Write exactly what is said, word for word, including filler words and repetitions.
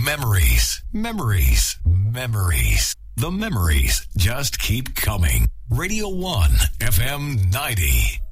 Memories, memories, memories. The memories just keep coming. Radio one, F M ninety.